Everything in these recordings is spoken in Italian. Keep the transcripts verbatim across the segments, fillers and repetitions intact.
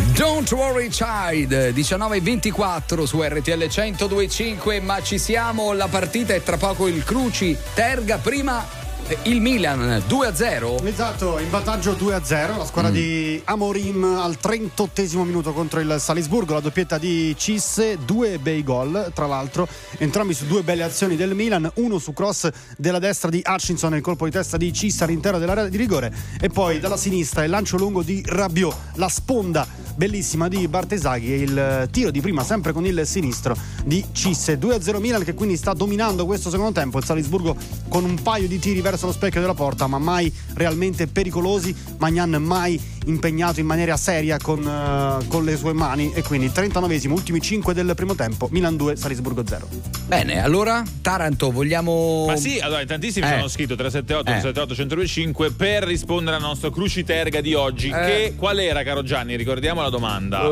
Don't Worry Child, diciannove e ventiquattro su R T L centodue e cinque, ma ci siamo, la partita è tra poco il Cruci Terga, prima il Milan due a zero. Esatto, in vantaggio due a zero la squadra mm. di Amorim al trentottesimo minuto contro il Salisburgo, la doppietta di Cisse, due bei gol tra l'altro, entrambi su due belle azioni del Milan, uno su cross della destra di Hutchinson, il colpo di testa di Cisse all'interno dell'area di rigore, e poi dalla sinistra il lancio lungo di Rabiot, la sponda bellissima di Bartesaghi e il tiro di prima sempre con il sinistro di Cisse. Due a zero Milan, che quindi sta dominando questo secondo tempo, il Salisburgo con un paio di tiri verso lo specchio della porta, ma mai realmente pericolosi. Magnan mai impegnato in maniera seria con, uh, con le sue mani, e quindi trentanovesimo, ultimi cinque del primo tempo, Milan due, Salisburgo zero. Bene, allora Taranto, vogliamo... Ma sì, allora tantissimi eh. ci hanno scritto tre sette otto, eh. sette otto, uno zero due cinque per rispondere al nostro Cruci Terga di oggi. Eh. Che qual era, caro Gianni? Ricordiamo la domanda.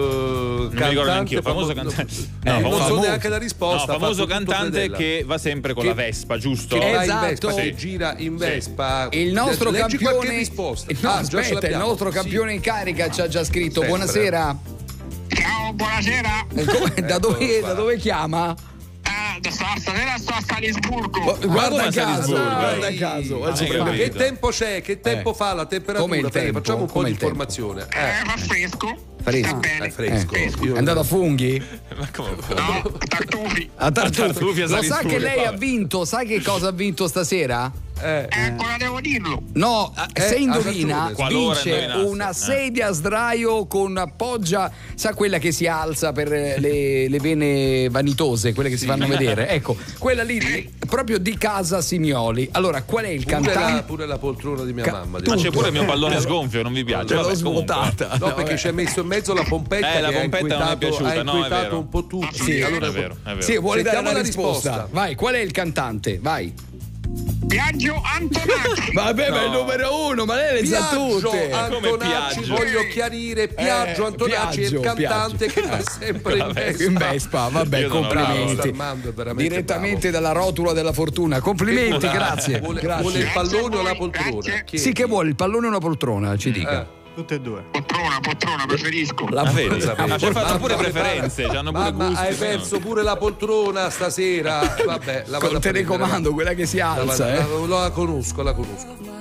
Uh, non mi ricordo neanche io. Famoso cantante. No, No, non famoso, so neanche la risposta. no, famoso cantante che va sempre con che, la Vespa, giusto? Che va Esatto. in Vespa, Sì. che gira in Vespa. Il nostro Leggi campione, qualche risposta. no, Ah, già ce aspetta, il l'abbiamo. nostro campione Sì. in carica ci ha già scritto. Sempre. Buonasera. Ciao, buonasera. E come- da, dove, Eccolo da qua. dove chiama? Eh, stasera sto a Salisburgo. Guarda come caso, Salisburgo? guarda caso. Ah, Adesso hai prendo- capito. Che tempo c'è? Che tempo fa la temperatura? Come il Perché tempo? facciamo un po' Come di il tempo? informazione. Eh, Eh, fa fresco. Fresco. Sta bene. è fresco. Eh, Io- è andato a funghi? Ma come? No, tartufi. A Tartufi. Tartufi a Lo sa Salisburgo, che lei ha vabbè. vinto? Sai che cosa ha vinto stasera? Eh. Eh, ancora devo dirlo. No, Eh, se ha indovina ragione. Qualora vince indovinasse, una eh. sedia a sdraio con appoggia, sa quella che si alza per le, le vene vanitose, quelle che si fanno vedere, ecco, quella lì di- proprio di casa Simioli. Allora, qual è il Pure la, cantante? pure la poltrona di mia Ca- mamma. Ma c'è devo pure il dire. mio pallone sgonfio, non vi piace? Te l'ho Vabbè, comunque. svuotata. No, perché ci ha messo in mezzo la pompetta Eh, la che pompetta ha non è inquietato, piaciuta, ha no, è inquietato vero. un po' tutti. Sì, allora, è vero, è vero. Sì, vuole dare Sentiamo la la risposta. risposta. Vai, qual è il cantante? Vai. Biagio Antonacci. Vabbè, ma è il No. numero uno, ma lei le sa Piaggio tutte. Antonacci, Piaggio? voglio chiarire, Piaggio Eh, Antonacci è il Piaggio, cantante Piaggio. che va sempre in Vabbè, Vespa. In Vespa, vabbè, Io non complimenti. Bravo, Armando è veramente Direttamente bravo. dalla rotula della fortuna. Complimenti, grazie. Vuole, grazie. vuole il pallone o la Grazie a voi, poltrona? grazie. Chiedi. Sì, che vuole il pallone o una poltrona? Ci dica. Eh. Tutte e due. Poltrona, poltrona, preferisco. La Ah, vedi? Sapevo. Ah, ci hai fatto Mamma, pure mamma, preferenze, ci hanno pure mamma, gusti. hai perso pure la poltrona stasera. Vabbè, la vado Col a prendere. telecomando, quella che si La vado- alza, eh. la, la conosco, la conosco.